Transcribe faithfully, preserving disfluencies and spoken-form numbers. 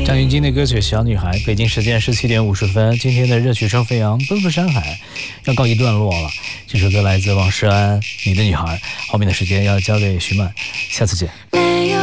张芸京的歌曲《小女孩》，北京时间十七点五十分，今天的热曲声飞扬，奔赴山海要告一段落了。这首歌来自王诗安，《你的女孩》，后面的时间要交给徐曼，下次见。